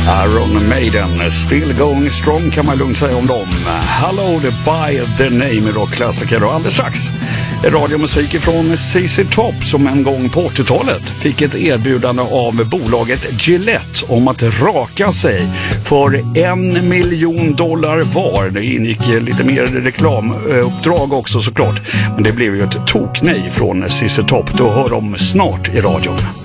Iron Maiden, still going strong kan man lugnt säga om dem. Hello by the name, rockklassiker, och alldeles strax radiomusik från ZZ Top som en gång på 80-talet fick ett erbjudande av bolaget Gillette om att raka sig för $1 miljon var. Det ingick lite mer reklamuppdrag också såklart, men det blev ju ett toknej från ZZ Top. Då hör de snart i radion.